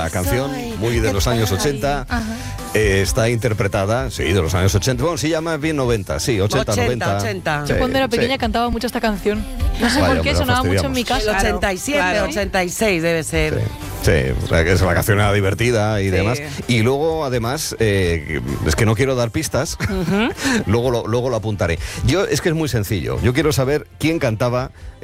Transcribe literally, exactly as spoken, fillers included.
canción, muy de los años ochenta. Eh, está interpretada, sí, de los años ochenta. Bueno, sí, ya más bien noventa, sí, ochenta, noventa. ochenta. Sí, Yo cuando era pequeña sí. cantaba mucho esta canción. No sé Vaya, por qué, hombre, sonaba nos mucho en mi fastidiamos. El casa. ochenta y siete, Claro. ochenta y seis debe ser. Sí. Sí, o sea, que es la canción era divertida y Sí. demás. Y luego, además, eh, es que no quiero dar pistas, luego, lo, luego lo apuntaré. Yo, es que es muy sencillo. Yo quiero saber quién cantaba